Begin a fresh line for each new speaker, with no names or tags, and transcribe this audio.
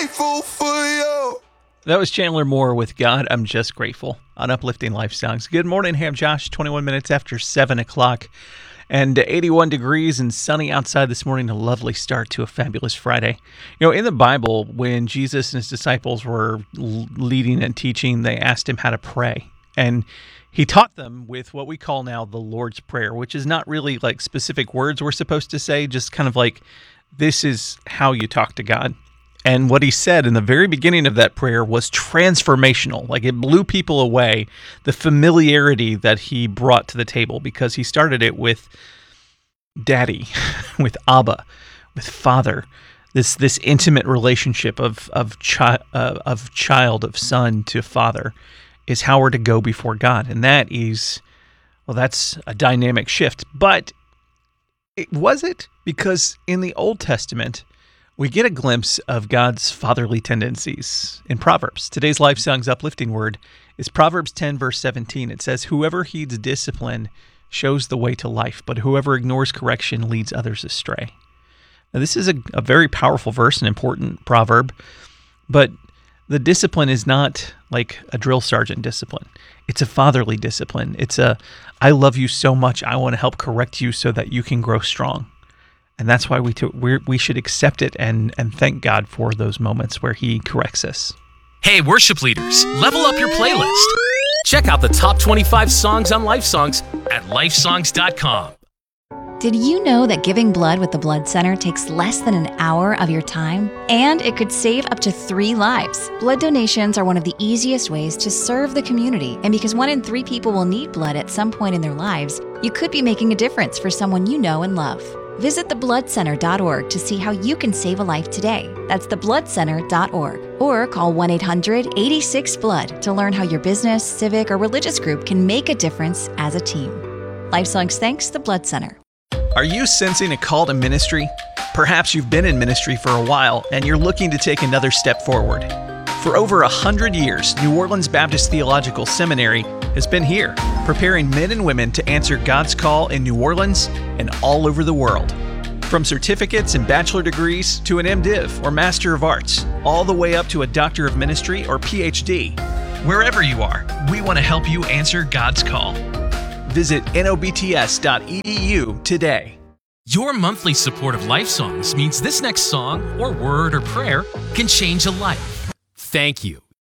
grateful for you.
That was Chandler Moore with God, I'm Just Grateful on Uplifting Life Songs. Good morning, Ham Josh, 21 minutes after 7 o'clock and 81 degrees and sunny outside this morning. A lovely start to a fabulous Friday. You know, in the Bible, when Jesus and his disciples were leading and teaching, they asked him how to pray. And he taught them with what we call now the Lord's Prayer, which is not really like specific words we're supposed to say, just kind of like, this is how you talk to God. And what he said in the very beginning of that prayer was transformational. Like it blew people away, the familiarity that he brought to the table, because he started it with Daddy, with Abba, with Father. This intimate relationship of child, of son to father is how we're to go before God. And that is, well, that's a dynamic shift. But was it? Because in the Old Testament, we get a glimpse of God's fatherly tendencies in Proverbs. Today's Life Song's uplifting word is Proverbs 10, verse 17. It says, "Whoever heeds discipline shows the way to life, but whoever ignores correction leads others astray." Now, this is a very powerful verse, an important proverb, but the discipline is not like a drill sergeant discipline. It's a fatherly discipline. It's a, I love you so much, I want to help correct you so that you can grow strong. And that's why we should accept it and thank God for those moments where he corrects us.
Hey, worship leaders, level up your playlist. Check out the top 25 songs on Life Songs at lifesongs.com.
Did you know that giving blood with the Blood Center takes less than an hour of your time? And it could save up to 3 lives. Blood donations are one of the easiest ways to serve the community. And because 1 in 3 people will need blood at some point in their lives, you could be making a difference for someone you know and love. Visit thebloodcenter.org to see how you can save a life today. That's thebloodcenter.org. Or call 1-800-86-BLOOD to learn how your business, civic, or religious group can make a difference as a team. LifeSongs thanks the Blood Center.
Are you sensing a call to ministry? Perhaps you've been in ministry for a while and you're looking to take another step forward. For over 100 years, New Orleans Baptist Theological Seminary has been here, preparing men and women to answer God's call in New Orleans and all over the world. From certificates and bachelor degrees to an MDiv or Master of Arts, all the way up to a Doctor of Ministry or PhD. Wherever you are, we want to help you answer God's call. Visit nobts.edu today.
Your monthly support of Life Songs means this next song or word or prayer can change a life. Thank you.